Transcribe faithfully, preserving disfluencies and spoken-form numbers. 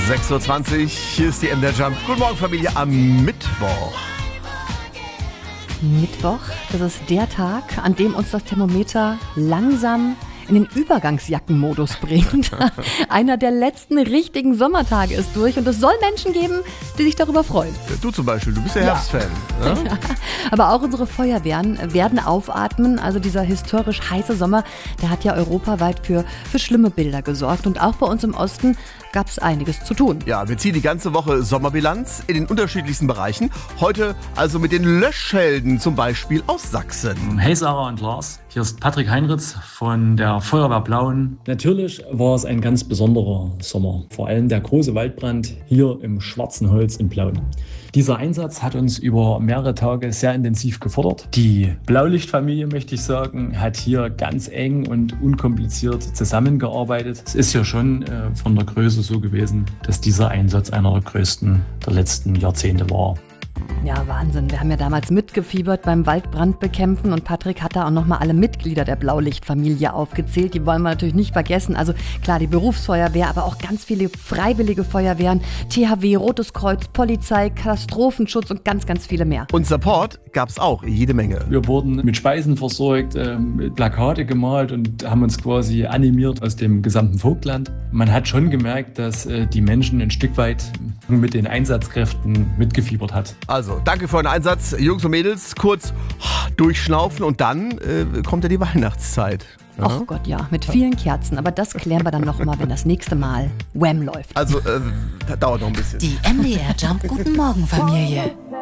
sechs Uhr zwanzig, hier ist die M D R Jump. Guten Morgen, Familie, am Mittwoch. Mittwoch, das ist der Tag, an dem uns das Thermometer langsam in den Übergangsjackenmodus bringt. Einer der letzten richtigen Sommertage ist durch und es soll Menschen geben, die sich darüber freuen. Du zum Beispiel, du bist ja, ja. Herbstfan. Ne? Ja. Aber auch unsere Feuerwehren werden aufatmen. Also dieser historisch heiße Sommer, der hat ja europaweit für, für schlimme Bilder gesorgt. Und auch bei uns im Osten gab es einiges zu tun. Ja, wir ziehen die ganze Woche Sommerbilanz in den unterschiedlichsten Bereichen. Heute also mit den Löschhelden, zum Beispiel aus Sachsen. Hey Sarah und Lars, hier ist Patrick Heinritz von der Feuerwehr Plauen. Natürlich war es ein ganz besonderer Sommer, vor allem der große Waldbrand hier im Schwarzenholz in Plauen. Dieser Einsatz hat uns über mehrere Tage sehr intensiv gefordert. Die Blaulichtfamilie, möchte ich sagen, hat hier ganz eng und unkompliziert zusammengearbeitet. Es ist ja schon äh, von der Größe so gewesen, dass dieser Einsatz einer der größten der letzten Jahrzehnte war. Ja, Wahnsinn. Wir haben ja damals mitgefiebert beim Waldbrand bekämpfen und Patrick hat da auch nochmal alle Mitglieder der Blaulichtfamilie aufgezählt. Die wollen wir natürlich nicht vergessen. Also klar, die Berufsfeuerwehr, aber auch ganz viele freiwillige Feuerwehren, T H W, Rotes Kreuz, Polizei, Katastrophenschutz und ganz, ganz viele mehr. Und Support gab's auch jede Menge. Wir wurden mit Speisen versorgt, äh, mit Plakate gemalt und haben uns quasi animiert aus dem gesamten Vogtland. Man hat schon gemerkt, dass äh, die Menschen ein Stück weit mit den Einsatzkräften mitgefiebert hat. Also, danke für euren Einsatz, Jungs und Mädels. Kurz durchschnaufen und dann äh, kommt ja die Weihnachtszeit. Ja? Ach Gott, ja, mit vielen Kerzen. Aber das klären wir dann nochmal, wenn das nächste Mal Wham läuft. Also, äh, das dauert noch ein bisschen. Die M D R Jump Guten Morgen Familie.